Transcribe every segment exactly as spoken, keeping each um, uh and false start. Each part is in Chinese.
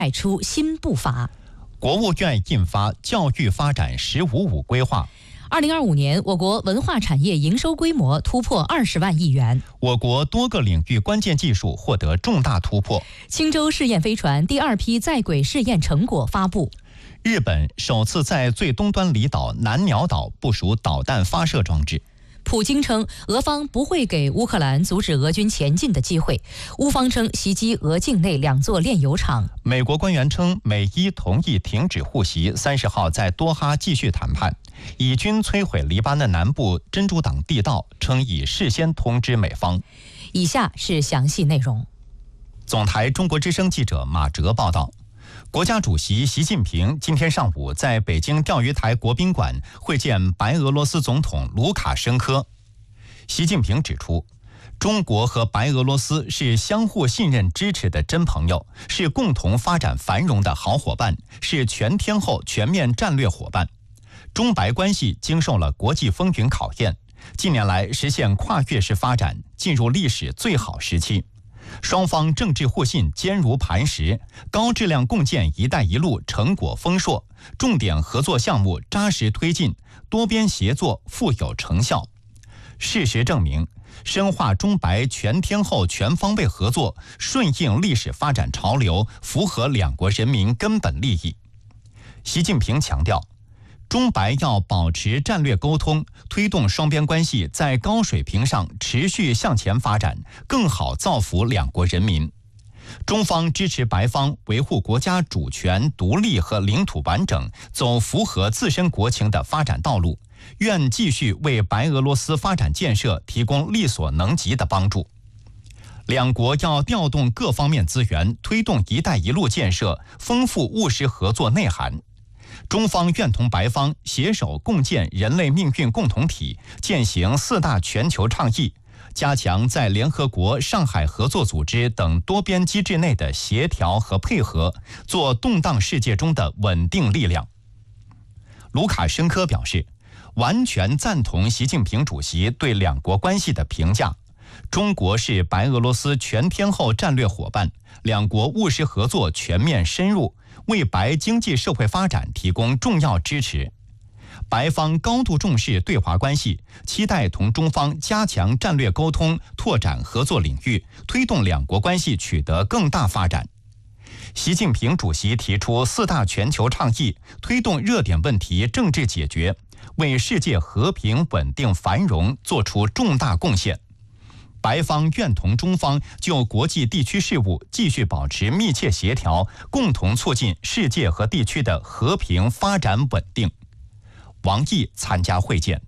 迈出新步伐。 国务院印发教育发展“十五五”规划。 二零二五年，我国文化产业营收规模突破二十万亿元。 我国多个领域关键技术获得重大突破。 轻舟试验飞船第二批在轨试验成果发布。 日本首次在最东端离岛南鸟岛部署导弹发射装置。 普京称，俄方不会给乌克兰阻止俄军前进的机会。乌方称袭击俄境内两座炼油厂。 美国官员称，美伊同意停止互袭，三十号在多哈继续谈判。以军摧毁黎巴嫩南部真主党地道，称已事先通知美方。 以下是详细内容。 总台中国之声记者马哲报道。国家主席习近平今天上午在北京钓鱼台国宾馆会见白俄罗斯总统卢卡申科。习近平指出，中国和白俄罗斯是相互信任支持的真朋友，是共同发展繁荣的好伙伴，是全天候全面战略伙伴。中白关系经受了国际风云考验，近年来实现跨越式发展，进入历史最好时期。双方政治互信坚如磐石，高质量共建“一带一路”成果丰硕，重点合作项目扎实推进，多边协作富有成效。事实证明，深化中白全天候全方位合作，顺应历史发展潮流，符合两国人民根本利益。习近平强调，中白要保持战略沟通，推动双边关系在高水平上持续向前发展，更好造福两国人民。中方支持白方维护国家主权、独立和领土完整，走符合自身国情的发展道路，愿继续为白俄罗斯发展建设提供力所能及的帮助。两国要调动各方面资源，推动“一带一路”建设，丰富务实合作内涵。中方愿同白方携手共建人类命运共同体，践行四大全球倡议，加强在联合国、上海合作组织等多边机制内的协调和配合，做动荡世界中的稳定力量。卢卡申科表示，完全赞同习近平主席对两国关系的评价。中国是白俄罗斯全天候战略伙伴，两国务实合作全面深入，为白经济社会发展提供重要支持。白方高度重视对华关系，期待同中方加强战略沟通，拓展合作领域，推动两国关系取得更大发展。习近平主席提出四大全球倡议，推动热点问题政治解决，为世界和平稳定繁荣做出重大贡献。白方愿同中方就国际地区事务继续保持密切协调，共同促进世界和地区的和平发展稳定。王毅参加会见。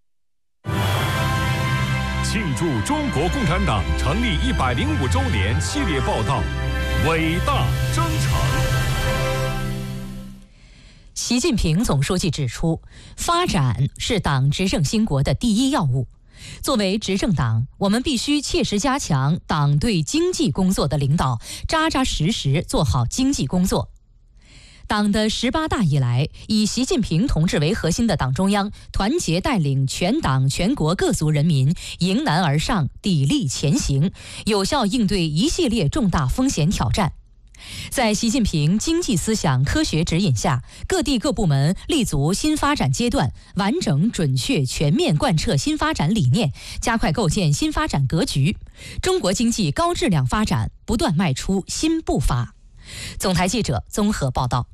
庆祝中国共产党成立一百零五周年系列报道，伟大征程。 习近平总书记指出，发展是党执政兴国的第一要务。作为执政党，我们必须切实加强党对经济工作的领导，扎扎实实做好经济工作。党的十八大以来，以习近平同志为核心的党中央团结带领全党全国各族人民迎难而上，砥砺前行，有效应对一系列重大风险挑战。在习近平经济思想科学指引下，各地各部门立足新发展阶段，完整准确全面贯彻新发展理念，加快构建新发展格局，中国经济高质量发展不断迈出新步伐。总台记者综合报道。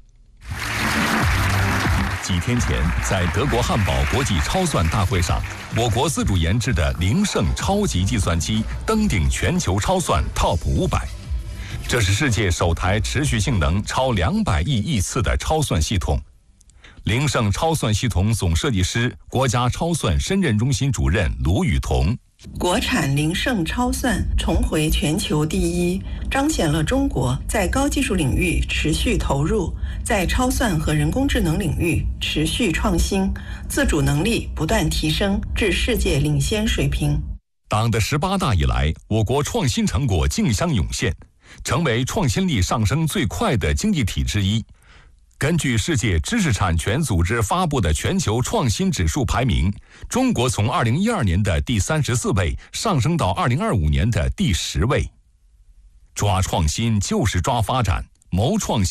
几天前，在德国汉堡国际超算大会上，我国自主研制的灵胜超级计算机登顶全球超算 Top 五百。这是世界首台持续性能超两百亿亿次的超算系统。灵胜超算系统总设计师、国家超算深圳中心主任卢雨桐。 国产灵胜超算重回全球第一，彰显了中国在高技术领域持续投入，在超算和人工智能领域持续创新，自主能力不断提升至世界领先水平。 党的十八大以来，我国创新成果竞相涌现，成为创新力上升最快的经济体之一。根据世界知识产权组织发布的全球创新指数排名，中国从二零一二年的第三十四位上升到二零二五年的第十位。抓创新就是抓发展，谋创新